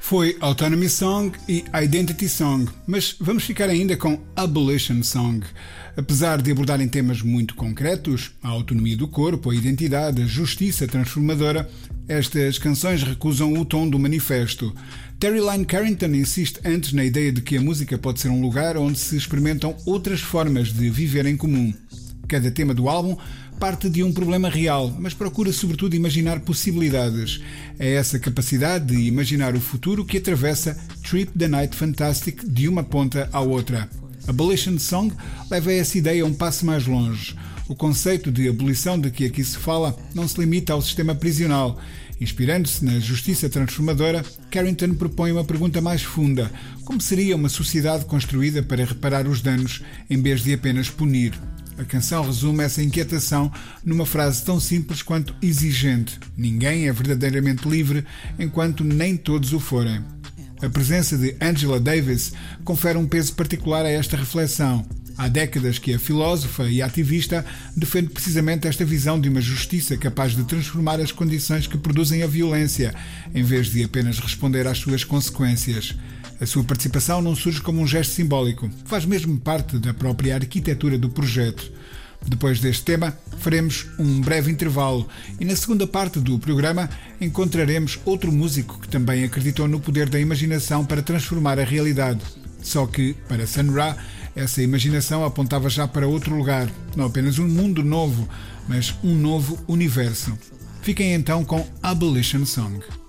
Foi Autonomy Song e Identity Song, mas vamos ficar ainda com Abolition Song. Apesar de abordarem temas muito concretos, a autonomia do corpo, a identidade, a justiça transformadora, estas canções recusam o tom do manifesto. Terry Lyne Carrington insiste antes na ideia de que a música pode ser um lugar onde se experimentam outras formas de viver em comum. Cada tema do álbum parte de um problema real, mas procura sobretudo imaginar possibilidades. É essa capacidade de imaginar o futuro que atravessa Trip the Night Fantastic de uma ponta à outra. Abolition Song leva essa ideia um passo mais longe. O conceito de abolição de que aqui se fala não se limita ao sistema prisional. Inspirando-se na justiça transformadora, Carrington propõe uma pergunta mais funda: como seria uma sociedade construída para reparar os danos em vez de apenas punir? A canção resume essa inquietação numa frase tão simples quanto exigente: ninguém é verdadeiramente livre enquanto nem todos o forem. A presença de Angela Davis confere um peso particular a esta reflexão. Há décadas que a filósofa e ativista defende precisamente esta visão de uma justiça capaz de transformar as condições que produzem a violência, em vez de apenas responder às suas consequências. A sua participação não surge como um gesto simbólico, faz mesmo parte da própria arquitetura do projeto. Depois deste tema, faremos um breve intervalo e na segunda parte do programa encontraremos outro músico que também acreditou no poder da imaginação para transformar a realidade. Só que, para Sun Ra, essa imaginação apontava já para outro lugar, não apenas um mundo novo, mas um novo universo. Fiquem então com Abolition Song.